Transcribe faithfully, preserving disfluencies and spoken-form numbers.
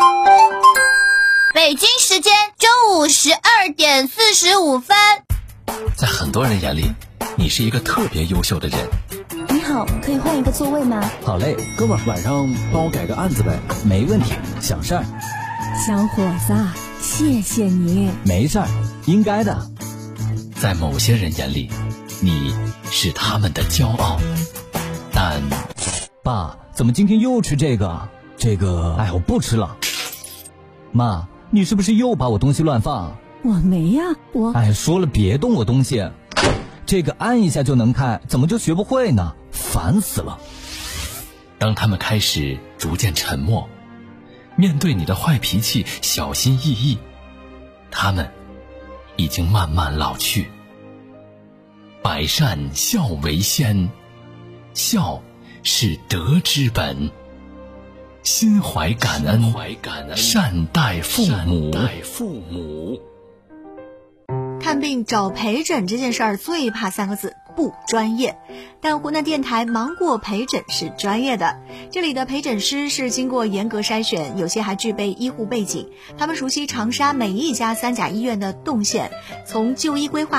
北京时间中午十二点四十五分。 在很多人眼里，你是一个特别优秀的人。 你好，可以换一个座位吗？ 好嘞，哥们儿，晚上帮我改个案子呗。 没问题，小事儿。 小伙子，谢谢你。 没事儿，应该的。 在某些人眼里，你是他们的骄傲，但爸，怎么今天又吃这个？这个，哎，我不吃了。妈，你是不是又把我东西乱放？ 我没呀，我…… 哎，说了别动我东西，这个按一下就能开，怎么就学不会呢？烦死了。 当他们开始逐渐沉默，面对你的坏脾气小心翼翼，他们已经慢慢老去。百善孝为先，孝是德之本，心怀感恩，善待父母。 看病找陪诊这件事儿最怕三个字，不专业。但湖南电台芒果陪诊是专业的，这里的陪诊师是经过严格筛选，有些还具备医护背景，他们熟悉长沙每一家三甲医院的动线，从就医规划